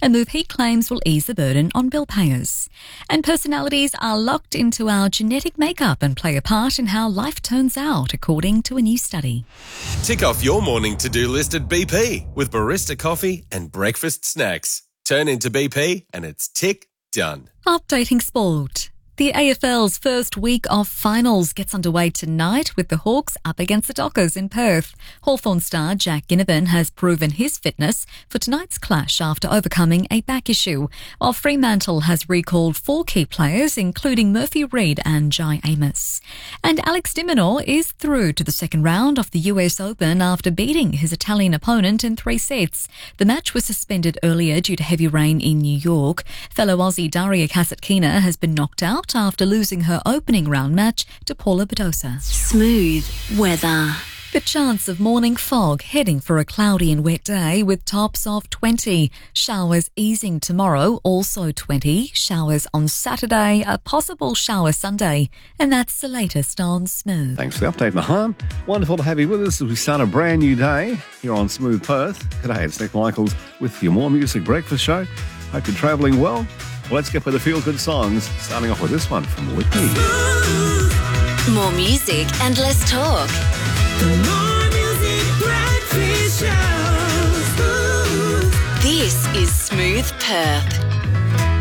A move he claims will ease the burden on bill payers. And personalities are locked into our genetic makeup and play a part in how life turns out, according to a new study. Tick off your morning to-do list at BP with barista coffee and breakfast snacks. Turn into BP and it's tick done. Updating sport. The AFL's first week of finals gets underway tonight with the Hawks up against the Dockers in Perth. Hawthorn star Jack Ginnivan has proven his fitness for tonight's clash after overcoming a back issue, while Fremantle has recalled 4 key players, including Murphy Reid and Jai Amos. And Alex de Minaur is through to the second round of the US Open after beating his Italian opponent in 3 sets. The match was suspended earlier due to heavy rain in New York. Fellow Aussie Daria Kasatkina has been knocked out after losing her opening round match to Paula Badosa. Smooth weather. The chance of morning fog heading for a cloudy and wet day with tops of 20. Showers easing tomorrow, also 20. Showers on Saturday, a possible shower Sunday. And that's the latest on Smooth. Thanks for the update, Maham. Wonderful to have you with us as we start a brand new day here on Smooth Perth. G'day, it's Nick Michaels with your More Music Breakfast Show. Hope you're travelling well. Let's get with the feel-good songs, starting off with this one from Whitney. More music and less talk. More Music Breakfast Show. This is Smooth Perth.